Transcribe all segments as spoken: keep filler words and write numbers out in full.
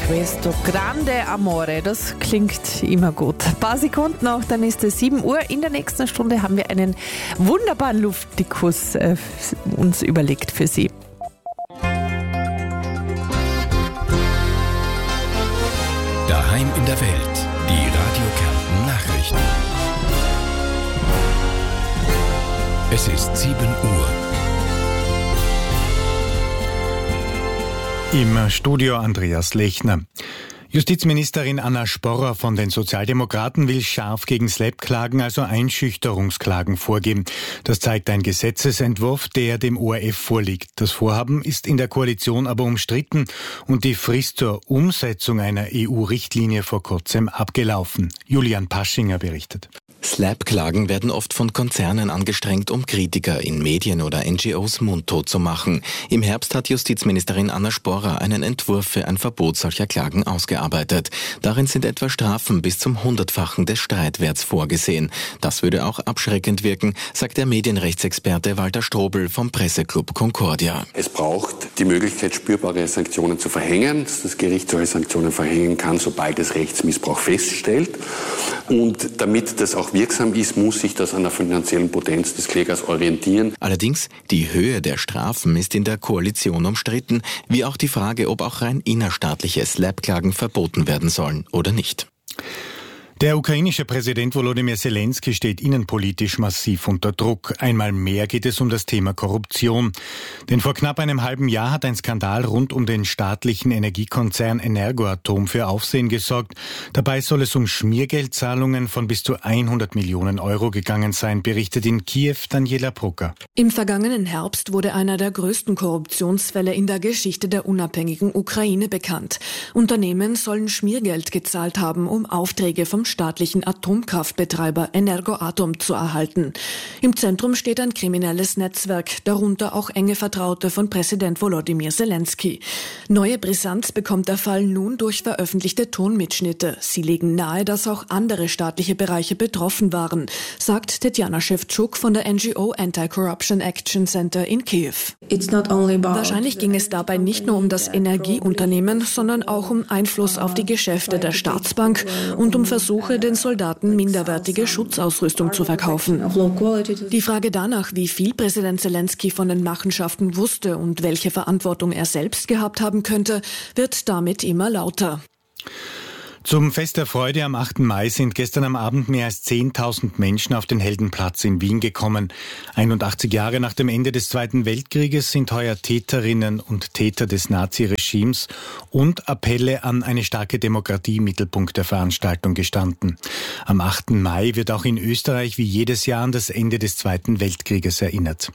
Questo grande amore, das klingt immer gut. Ein paar Sekunden noch, dann ist es sieben Uhr. In der nächsten Stunde haben wir einen wunderbaren Luftikus äh, uns überlegt für Sie. Daheim in der Welt, die Radio Kärnten Nachrichten. Es ist sieben Uhr. Im Studio Andreas Lechner. Justizministerin Anna Sporrer von den Sozialdemokraten will scharf gegen Slap-Klagen, also Einschüchterungsklagen, vorgehen. Das zeigt ein Gesetzesentwurf, der dem O R F vorliegt. Das Vorhaben ist in der Koalition aber umstritten und die Frist zur Umsetzung einer E U-Richtlinie vor kurzem abgelaufen. Julian Paschinger berichtet. Slap-Klagen werden oft von Konzernen angestrengt, um Kritiker in Medien oder N G Os mundtot zu machen. Im Herbst hat Justizministerin Anna Sporrer einen Entwurf für ein Verbot solcher Klagen ausgearbeitet. Darin sind etwa Strafen bis zum Hundertfachen des Streitwerts vorgesehen. Das würde auch abschreckend wirken, sagt der Medienrechtsexperte Walter Strobel vom Presseclub Concordia. Es braucht die Möglichkeit, spürbare Sanktionen zu verhängen, dass das Gericht solche Sanktionen verhängen kann, sobald es Rechtsmissbrauch feststellt. Und damit das auch wirksam ist, muss sich das an der finanziellen Potenz des Klägers orientieren. Allerdings, die Höhe der Strafen ist in der Koalition umstritten, wie auch die Frage, ob auch rein innerstaatliche Slap-Klagen verboten werden sollen oder nicht. Der ukrainische Präsident Volodymyr Zelensky steht innenpolitisch massiv unter Druck. Einmal mehr geht es um das Thema Korruption. Denn vor knapp einem halben Jahr hat ein Skandal rund um den staatlichen Energiekonzern Energoatom für Aufsehen gesorgt. Dabei soll es um Schmiergeldzahlungen von bis zu hundert Millionen Euro gegangen sein, berichtet in Kiew Daniela Brucker. Im vergangenen Herbst wurde einer der größten Korruptionsfälle in der Geschichte der unabhängigen Ukraine bekannt. Unternehmen sollen Schmiergeld gezahlt haben, um Aufträge vom staatlichen Atomkraftbetreiber Energoatom zu erhalten. Im Zentrum steht ein kriminelles Netzwerk, darunter auch enge Vertraute von Präsident Volodymyr Zelensky. Neue Brisanz bekommt der Fall nun durch veröffentlichte Tonmitschnitte. Sie legen nahe, dass auch andere staatliche Bereiche betroffen waren, sagt Tetjana Schewtschuk von der N G O Anti-Corruption Action Center in Kiew. Wahrscheinlich ging es dabei nicht nur um das Energieunternehmen, sondern auch um Einfluss auf die Geschäfte der Staatsbank und um Versuche, den Soldaten minderwertige Schutzausrüstung zu verkaufen. Die Frage danach, wie viel Präsident Zelensky von den Machenschaften wusste und welche Verantwortung er selbst gehabt haben könnte, wird damit immer lauter. Zum Fest der Freude am achten Mai sind gestern am Abend mehr als zehntausend Menschen auf den Heldenplatz in Wien gekommen. einundachtzig Jahre nach dem Ende des Zweiten Weltkrieges sind heuer Täterinnen und Täter des Naziregimes und Appelle an eine starke Demokratie im Mittelpunkt der Veranstaltung gestanden. Am achten Mai wird auch in Österreich wie jedes Jahr an das Ende des Zweiten Weltkrieges erinnert.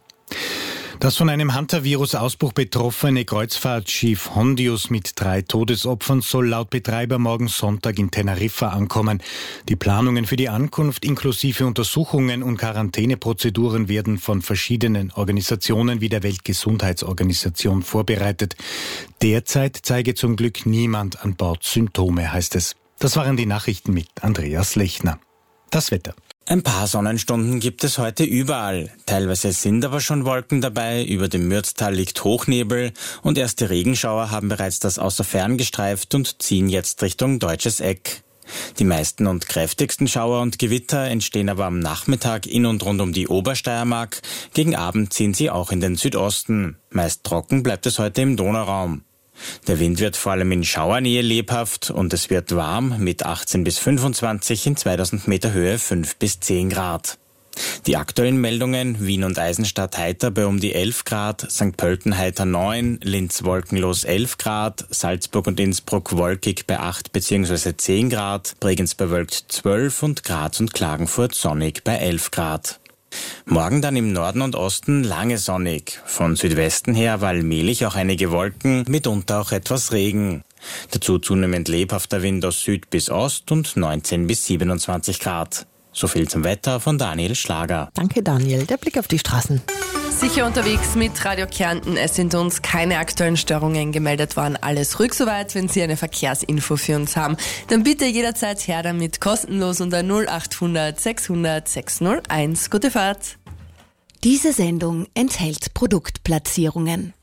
Das von einem Hantavirus-Ausbruch betroffene Kreuzfahrtschiff Hondius mit drei Todesopfern soll laut Betreiber morgen Sonntag in Teneriffa ankommen. Die Planungen für die Ankunft inklusive Untersuchungen und Quarantäneprozeduren werden von verschiedenen Organisationen wie der Weltgesundheitsorganisation vorbereitet. Derzeit zeige zum Glück niemand an Bord Symptome, heißt es. Das waren die Nachrichten mit Andreas Lechner. Das Wetter. Ein paar Sonnenstunden gibt es heute überall. Teilweise sind aber schon Wolken dabei, über dem Mürztal liegt Hochnebel und erste Regenschauer haben bereits das Außerfern gestreift und ziehen jetzt Richtung Deutsches Eck. Die meisten und kräftigsten Schauer und Gewitter entstehen aber am Nachmittag in und rund um die Obersteiermark. Gegen Abend ziehen sie auch in den Südosten. Meist trocken bleibt es heute im Donauraum. Der Wind wird vor allem in Schauernähe lebhaft und es wird warm mit achtzehn bis fünfundzwanzig, in zweitausend Meter Höhe fünf bis zehn Grad. Die aktuellen Meldungen: Wien und Eisenstadt heiter bei um die elf Grad, Sankt Pölten heiter neun, Linz wolkenlos elf Grad, Salzburg und Innsbruck wolkig bei acht bzw. zehn Grad, Bregenz bewölkt zwölf und Graz und Klagenfurt sonnig bei elf Grad. Morgen dann im Norden und Osten lange sonnig. Von Südwesten her aber allmählich auch einige Wolken, mitunter auch etwas Regen. Dazu zunehmend lebhafter Wind aus Süd bis Ost und neunzehn bis siebenundzwanzig Grad. So viel zum Wetter von Daniel Schlager. Danke Daniel. Der Blick auf die Straßen. Sicher unterwegs mit Radio Kärnten. Es sind uns keine aktuellen Störungen gemeldet worden. Alles ruhig soweit. Wenn Sie eine Verkehrsinfo für uns haben, dann bitte jederzeit her damit, kostenlos unter null acht hundert sechshundert sechshunderteins. Gute Fahrt. Diese Sendung enthält Produktplatzierungen.